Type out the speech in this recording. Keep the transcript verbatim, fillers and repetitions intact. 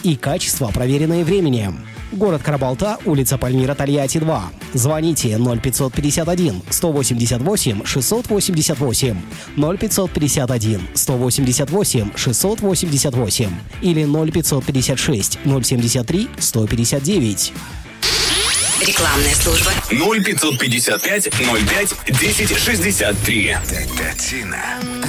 и качество, проверенное временем. Город Карабалта, улица Пальмира, Тольятти, два. Звоните ноль пятьсот пятьдесят один сто восемьдесят восемь шестьсот восемьдесят восемь, ноль пятьсот пятьдесят один сто восемьдесят восемь шестьсот восемьдесят восемь или ноль пятьсот пятьдесят шесть ноль семьдесят три сто пятьдесят девять. Рекламная служба ноль пятьсот пятьдесят пять ноль пять десять шестьдесят три.